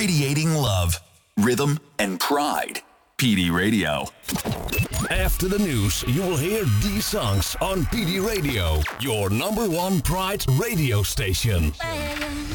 radiating love, rhythm, and pride. PD Radio. After the news, you will hear these songs on PD Radio, your number one Pride radio station.